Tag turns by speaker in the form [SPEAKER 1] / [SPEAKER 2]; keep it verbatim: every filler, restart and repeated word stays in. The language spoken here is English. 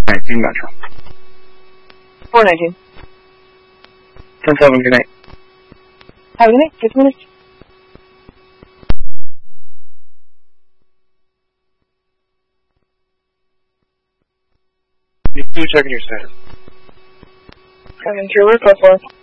[SPEAKER 1] nineteen Metro.
[SPEAKER 2] four nineteen.
[SPEAKER 1] ten seven, good night.
[SPEAKER 2] Have a good night. Six minutes.
[SPEAKER 1] You checking your status.
[SPEAKER 2] Coming through, we're close for.